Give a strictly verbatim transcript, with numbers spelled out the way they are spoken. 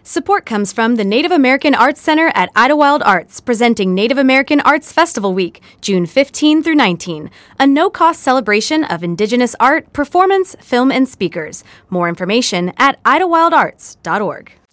Support comes from the Native American Arts Center at Idlewild Arts, presenting Native American Arts Festival Week, June fifteenth through nineteenth, a no-cost celebration of Indigenous art, performance, film, and speakers. More information at idlewild arts dot org.